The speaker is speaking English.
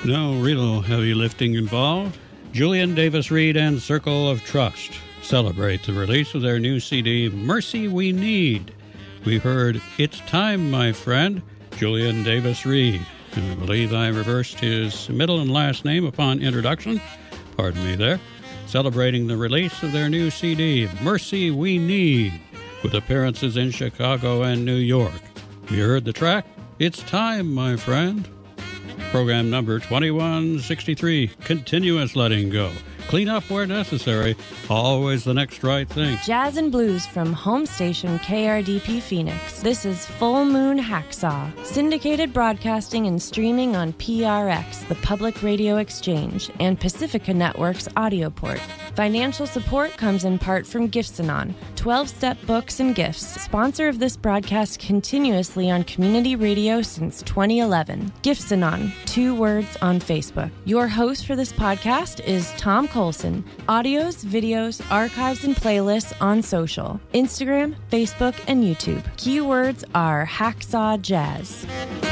No real heavy lifting involved. Julian Davis Reed and Circle of Trust celebrate the release of their new CD, Mercy We Need. We heard It's Time, My Friend, Julian Davis Reed. And I believe I reversed his middle and last name upon introduction. Pardon me there. Celebrating the release of their new CD, Mercy We Need, with appearances in Chicago and New York. We heard the track, It's Time, My Friend. Program number 2163, Continuous Letting Go. Clean up where necessary, always the next right thing. Jazz and blues from home station KRDP Phoenix. This is Full Moon Hacksaw. Syndicated broadcasting and streaming on PRX, the Public Radio Exchange, and Pacifica Network's audio port. Financial support comes in part from Gifts-A-Non, 12-step books and gifts, sponsor of this broadcast continuously on community radio since 2011. Gifts-A-Non, 2 words on Facebook. Your host for this podcast is Tom Colson. Audios, videos, archives, and playlists on social, Instagram, Facebook, and YouTube. Keywords are Hacksaw Jazz.